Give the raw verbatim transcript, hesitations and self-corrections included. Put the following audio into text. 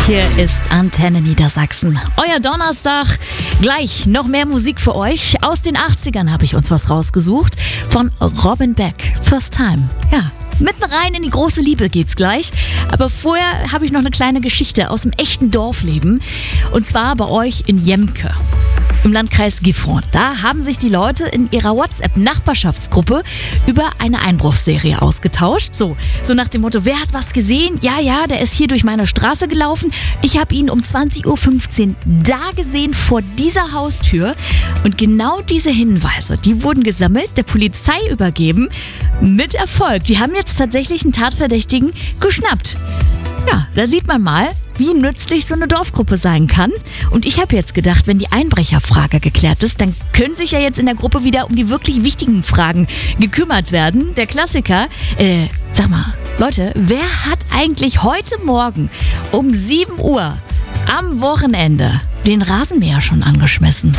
Hier ist Antenne Niedersachsen. Euer Donnerstag. Gleich noch mehr Musik für euch. Aus den achtzigern habe ich uns was rausgesucht. Von Robin Beck. First Time. Ja. Mitten rein in die große Liebe geht's gleich. Aber vorher habe ich noch eine kleine Geschichte aus dem echten Dorfleben. Und zwar bei euch in Jemke im Landkreis Gifhorn. Da haben sich die Leute in ihrer WhatsApp-Nachbarschaftsgruppe über eine Einbruchsserie ausgetauscht. So, so nach dem Motto, wer hat was gesehen? Ja, ja, der ist hier durch meine Straße gelaufen. Ich habe ihn um zwanzig Uhr fünfzehn da gesehen vor dieser Haustür. Und genau diese Hinweise, die wurden gesammelt, der Polizei übergeben. Mit Erfolg. Die haben jetzt tatsächlich einen Tatverdächtigen geschnappt. Ja, da sieht man mal, wie nützlich so eine Dorfgruppe sein kann. Und ich habe jetzt gedacht, wenn die Einbrecherfrage geklärt ist, dann können sich ja jetzt in der Gruppe wieder um die wirklich wichtigen Fragen gekümmert werden. Der Klassiker, äh, sag mal, Leute, wer hat eigentlich heute Morgen um sieben Uhr am Wochenende den Rasenmäher schon angeschmissen?